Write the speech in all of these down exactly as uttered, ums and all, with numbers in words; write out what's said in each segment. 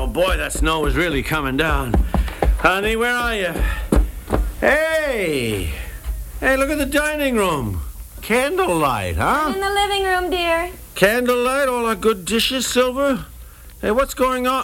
boy, that snow is really coming down. Honey, where are you? Hey! Hey, look at the dining room. Candlelight, huh? I'm in the living room, dear. Candlelight, all our good dishes, Silver. Hey, what's going on?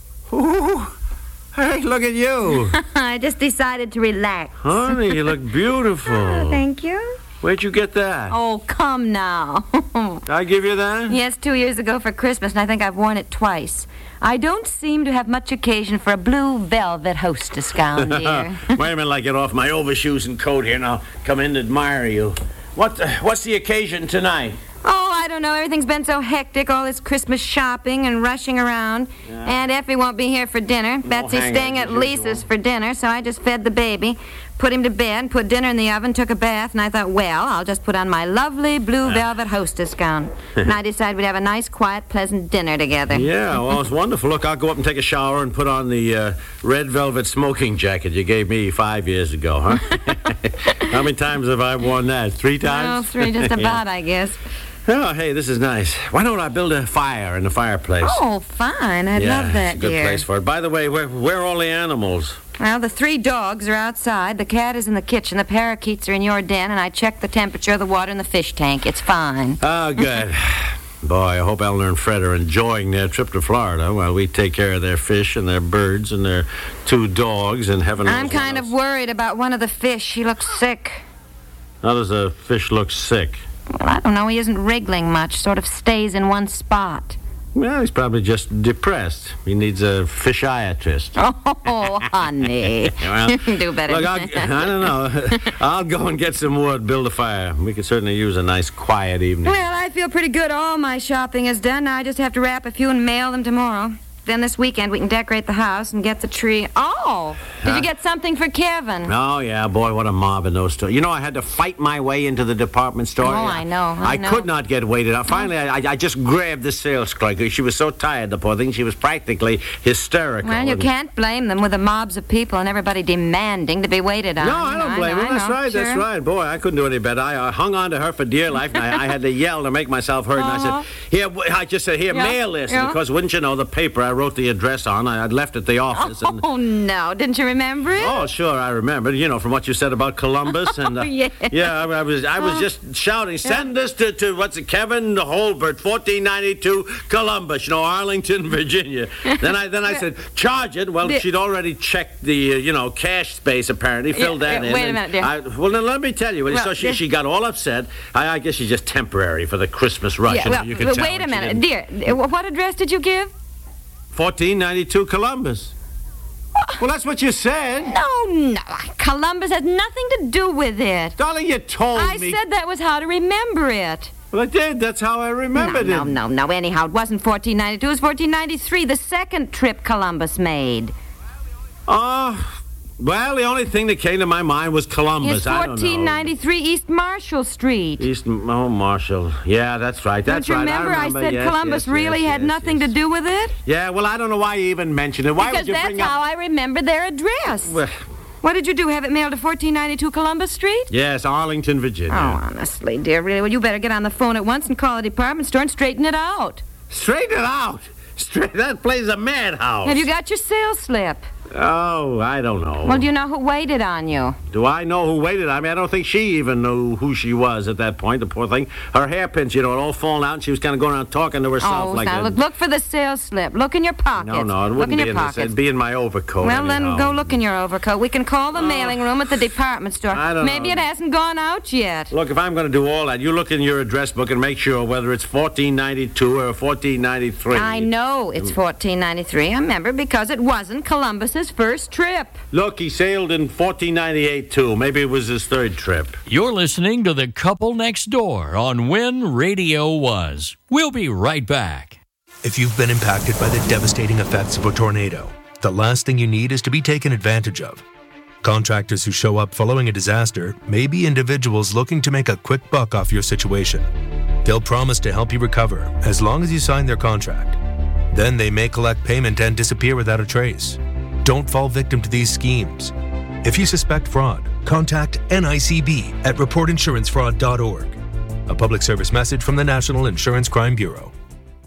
Ooh, hey, look at you. I just decided to relax. Honey, you look beautiful. Oh, thank you. Where'd you get that? Oh, come now. I give you that? Yes, two years ago for Christmas, and I think I've worn it twice. I don't seem to have much occasion for a blue velvet hostess gown, dear. Wait a minute, I get off my overshoes and coat here, and I'll come in to admire you. What? The, what's the occasion tonight? Oh, I don't know. Everything's been so hectic, all this Christmas shopping and rushing around. Yeah. Aunt Effie won't be here for dinner. No Betsy's hangers, staying at as Lisa's usual. for dinner, so I just fed the baby, put him to bed, put dinner in the oven, took a bath, and I thought, well, I'll just put on my lovely blue velvet hostess gown. And I decided we'd have a nice, quiet, pleasant dinner together. Yeah, well, it's wonderful. Look, I'll go up and take a shower and put on the uh, red velvet smoking jacket you gave me five years ago, huh? How many times have I worn that? Three times? Well, three, just about, I guess. Oh, hey, this is nice. Why don't I build a fire in the fireplace? Oh, fine. I'd yeah, love that, it's a good dear. place for it. By the way, where, where are all the animals? Well, the three dogs are outside. The cat is in the kitchen. The parakeets are in your den, and I checked the temperature of the water in the fish tank. It's fine. Oh, good. Boy, I hope Eleanor and Fred are enjoying their trip to Florida while we take care of their fish and their birds and their two dogs and heaven knows I'm what kind else. of worried about one of the fish. He looks sick. How does a fish look sick? Well, I don't know. He isn't wriggling much. Sort of stays in one spot. Well, he's probably just depressed. He needs a fishiatrist. Oh, honey. Well, Do better. Look, I'll, I don't know. I'll go and get some wood, build a fire. We could certainly use a nice, quiet evening. Well, I feel pretty good. All my shopping is done. Now I just have to wrap a few and mail them tomorrow. Then this weekend we can decorate the house and get the tree. Oh, did Huh? you get something for Kevin? Oh, yeah, boy, what a mob in those stores. You know, I had to fight my way into the department store. Oh, I know, I I know. could not get waited out. Finally, I, I just grabbed the sales clerk. She was so tired, the poor thing. She was practically hysterical. Well, you And- can't blame them with the mobs of people and everybody demanding to be waited on. No, I You don't know, blame know, her. I That's know, right, that's sure. right. Boy, I couldn't do any better. I uh, hung on to her for dear life, and I, I had to yell to make myself heard. Uh-huh. And I said, here, w- I just said, here, Yeah, mail this. yeah. And, of course, wouldn't you know, the paper I wrote the address on, I, I'd left at the office. And, Oh, no. Didn't you remember it? oh, sure, I remember. You know, from what you said about Columbus. And, uh, Oh, yeah. Yeah, I, I was I was just shouting, send this to, to, what's it, Kevin Holbert, fourteen ninety-two Columbus, you know, Arlington, Virginia. Then I then I said, charge it. Well, The- she'd already checked the, uh, you know, cash space, apparently, filled Yeah, that yeah, in. wait a and minute, dear. I, well, then let me tell you. Well, so she, this- she got all upset. I, I guess she's just temporary for the Christmas rush. Yeah, you know, well, you could well, tell wait a when she minute. didn't- Dear, uh, what address did you give? fourteen ninety-two Columbus. Well, that's what you said. No, no. Columbus has nothing to do with it. Darling, you told I me. said that was how to remember it. Well, I did. That's how I remembered no, it. no, no, no. Anyhow, it wasn't fourteen ninety-two. It was fourteen ninety-three, the second trip Columbus made. Oh, well, the only thing that came to my mind was Columbus. It's I don't know. fourteen ninety-three East Marshall Street. East, oh, Marshall. Yeah, that's right. That's Don't you right. remember? I I, remember. said Yes, Columbus yes, really yes, had yes, nothing yes. to do with it? Yeah, well, I don't know why you even mentioned it. Why because would you that's bring how up? I remember their address. Well, What did you do? Have it mailed to fourteen ninety-two Columbus Street? yes, Arlington, Virginia. Oh, honestly, dear, really. Well, you better get on the phone at once and call the department store and straighten it out. Straighten it out. Straight. That place is a madhouse. Have you got your sales slip? Oh, I don't know. Well, do you know who waited on you? Do I know who waited? I mean, I don't think she even knew who she was at that point, the poor thing. Her hairpins, you know, it all fallen out, and she was kind of going around talking to herself Oh, like now that. look, look for the sales slip. Look in your pockets. No, no, it look wouldn't in be your in this. pockets. It'd be in my overcoat. Well, then anyhow. go look in your overcoat. We can call the mailing room at the department store. I don't Maybe know. it hasn't gone out yet. Look, if I'm going to do all that, you look in your address book and make sure whether it's fourteen ninety-two or fourteen ninety-three. I know it's fourteen ninety-three. I remember because it wasn't Columbus's first trip. Look, he sailed in fourteen ninety-eight, too. Maybe it was his third trip. You're listening to The Couple Next Door on When Radio Was. We'll be right back. If you've been impacted by the devastating effects of a tornado, the last thing you need is to be taken advantage of. Contractors who show up following a disaster may be individuals looking to make a quick buck off your situation. They'll promise to help you recover as long as you sign their contract. Then they may collect payment and disappear without a trace. Don't fall victim to these schemes. If you suspect fraud, contact N I C B at report insurance fraud dot org. A public service message from the National Insurance Crime Bureau.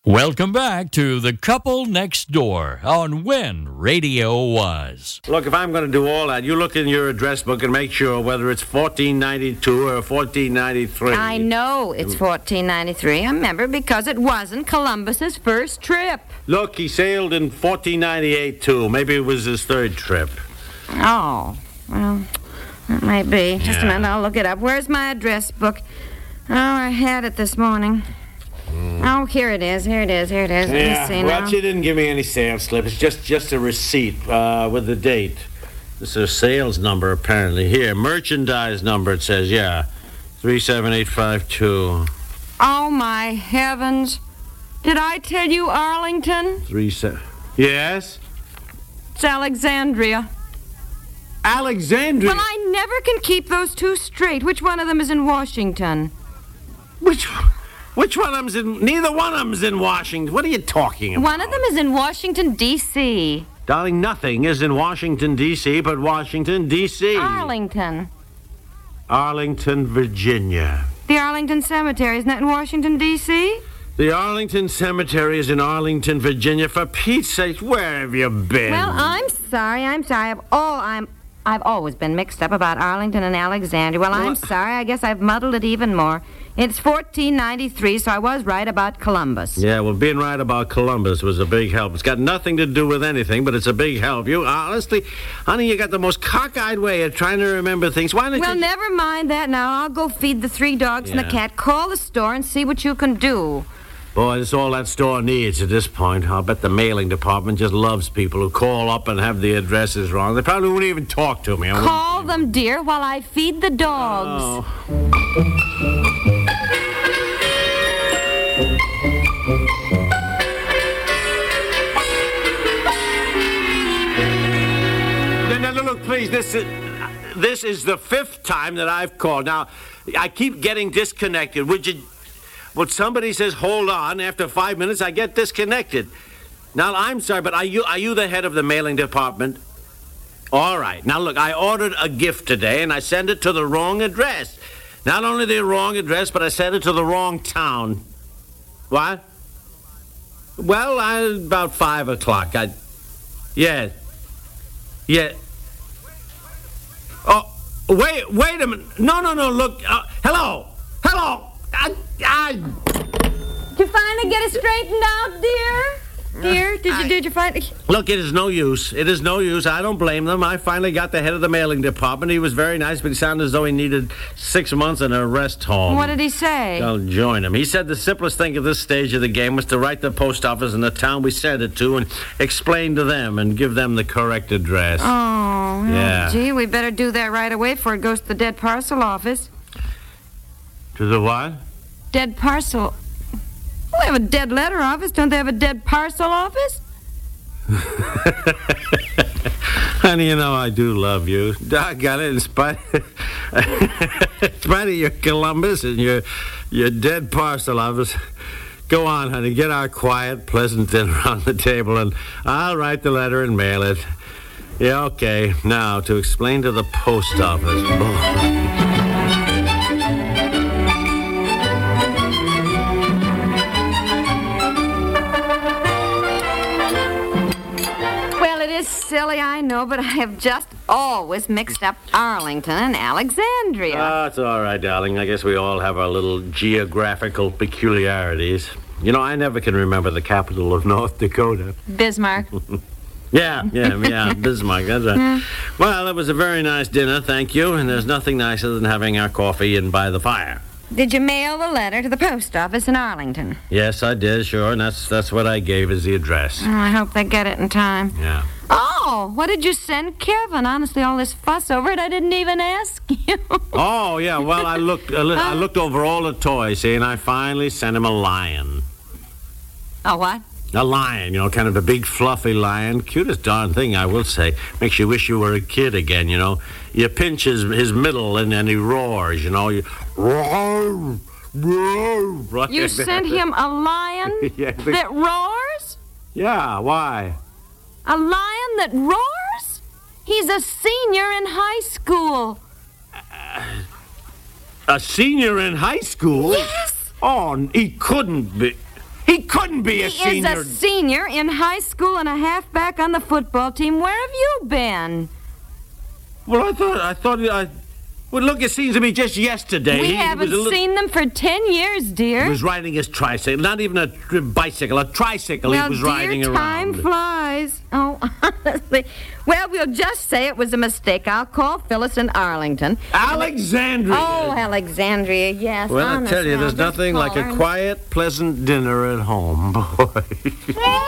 Welcome back to The Couple Next Door on When Radio Was. Look, if I'm going to do all that, you look in your address book and make sure whether it's fourteen ninety-two or fourteen ninety-three. I know it's fourteen ninety-three. I remember because it wasn't Columbus's first trip. Look, he sailed in fourteen ninety-eight, too. Maybe it was his third trip. Oh, well, that might be. Just a Yeah. minute, I'll look it up. Where's my address book? Oh, I had it this morning. Oh, here it is. Here it is. Here it is. Let Yeah, me see well, now. she didn't give me any sales slip. It's just, just a receipt uh, with the date. This is a sales number, apparently. Here, merchandise number, it says, yeah. three seven eight five two. Oh, my heavens. Did I tell you Arlington? Three se- Yes? It's Alexandria. Alexandria? Well, I never can keep those two straight. Which one of them is in Washington? Which, which one of them's in... Neither one of them's in Washington. What are you talking about? One of them is in Washington, D C Darling, nothing is in Washington, D C, but Washington, D C Arlington. Arlington, Virginia. The Arlington Cemetery, isn't that in Washington, D C? The Arlington Cemetery is in Arlington, Virginia. For Pete's sake, where have you been? Well, I'm sorry. I'm sorry. I've all I'm I've always been mixed up about Arlington and Alexandria. Well, I'm What? sorry. I guess I've muddled it even more. It's fourteen ninety-three, so I was right about Columbus. Yeah, well, being right about Columbus was a big help. It's got nothing to do with anything, but it's a big help. You, honestly, honey, you got the most cockeyed way of trying to remember things. Why don't Well, you... never mind that now. I'll go feed the three dogs and Yeah. the cat. Call the store and see what you can do. Boy, that's all that store needs at this point. I'll bet the mailing department just loves people who call up and have the addresses wrong. They probably won't even talk to me. I wouldn't- Call them, dear, while I feed the dogs. Oh. Now, now, look, please, this is, this is the fifth time that I've called. Now, I keep getting disconnected. Would you... Well, somebody says, hold on. After five minutes, I get disconnected. Now, I'm sorry, but are you are you the head of the mailing department? All right. Now, look, I ordered a gift today, and I sent it to the wrong address. Not only the wrong address, but I sent it to the wrong town. What? Well, I, about five o'clock. I, yeah. Yeah. Oh, wait, wait a minute. No, no, no, look. Uh, hello. Hello. I, I, Did you finally get it straightened out, dear? Dear, did you, did you finally... Look, it is no use. It is no use. I don't blame them. I finally got the head of the mailing department. He was very nice, but he sounded as though he needed six months in a rest home. What did he say? I'll join him. He said the simplest thing at this stage of the game was to write the post office in the town we sent it to and explain to them and give them the correct address. Oh, Yeah. gee, we better do that right away before it goes to the dead parcel office. To the what? Dead parcel... Well, they have a dead letter office. Don't they have a dead parcel office? Honey, you know I do love you. Doggone it, in spite, in spite of your Columbus and your, your dead parcel office. Go on, honey. Get our quiet, pleasant dinner on the table, and I'll write the letter and mail it. Yeah, okay. Now, to explain to the post office. Well, it is silly, I know, but I have just always mixed up Arlington and Alexandria. Ah, it's all right, darling. I guess we all have our little geographical peculiarities. You know, I never can remember the capital of North Dakota. Bismarck. Yeah, yeah, yeah, Bismarck, that's right. Well, it was a very nice dinner, thank you, and there's nothing nicer than having our coffee in by the fire. Did you mail the letter to the post office in Arlington? Yes, I did, sure, and that's that's what I gave as the address. Oh, I hope they get it in time. Yeah. Oh, what did you send Kevin? Honestly, all this fuss over it, I didn't even ask you. Oh, yeah, well, I looked I li- I looked over all the toys, see, and I finally sent him a lion. Oh, what? A lion, you know, kind of a big, fluffy lion. Cutest darn thing, I will say. Makes you wish you were a kid again, you know. You pinch his, his middle, and then he roars, you know. You, roar, roar. You sent him a lion Yeah, I think- that roars? Yeah, why? A lion that roars? He's a senior in high school. A senior in high school? Yes. Oh, he couldn't be. He He couldn't be a he senior. is a senior in high school and a halfback on the football team. Where have you been? Well, I thought, I thought, I... Well, look, it seems to me just yesterday. We he haven't was a little, seen them for ten years, dear. He was riding his tricycle. Not even a tri- bicycle, a tricycle well, he was dear, riding time around. flies. Oh, honestly. Well, we'll just say it was a mistake. I'll call Phyllis in Arlington. Alexandria! Oh, Alexandria, yes. Well, I honest tell you, now, there's just nothing call like her a and- quiet, pleasant dinner at home, boy.